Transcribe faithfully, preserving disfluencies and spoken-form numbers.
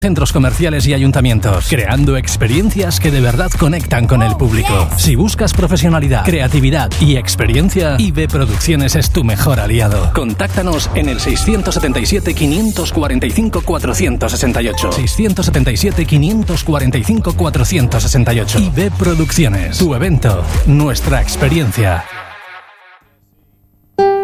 centros comerciales y ayuntamientos, creando experiencias que de verdad conectan con el público. Si buscas profesionalidad, creatividad y experiencia, I B Producciones es tu mejor aliado. Contáctanos en el seiscientos setenta y siete, quinientos cuarenta y cinco, cuatrocientos sesenta y ocho. seiscientos setenta y siete, quinientos cuarenta y cinco, cuatrocientos sesenta y ocho. I B Producciones. Tu evento, nuestra experiencia.